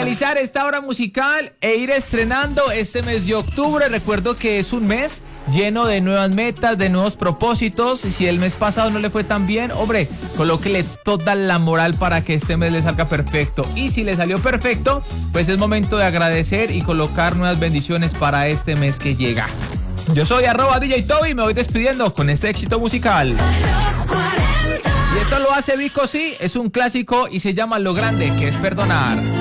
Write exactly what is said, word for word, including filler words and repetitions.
finalizar esta hora musical e ir estrenando este mes de octubre. Recuerdo que es un mes lleno de nuevas metas, de nuevos propósitos. Si el mes pasado no le fue tan bien, hombre, colóquele toda la moral para que este mes le salga perfecto. Y si le salió perfecto, pues es momento de agradecer y colocar nuevas bendiciones para este mes que llega. Yo soy arroba D J Toby y me voy despidiendo con este éxito musical. Y esto lo hace Vico, sí, es un clásico y se llama Lo Grande que es Perdonar.